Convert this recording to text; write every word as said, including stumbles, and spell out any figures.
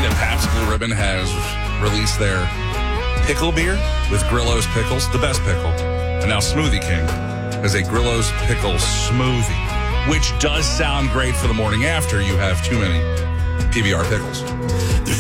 see that Pabst Blue Ribbon has released their pickle beer with Grillo's pickles, the best pickle. And now Smoothie King has a Grillo's pickle smoothie, which does sound great for the morning after you have too many P B R pickles.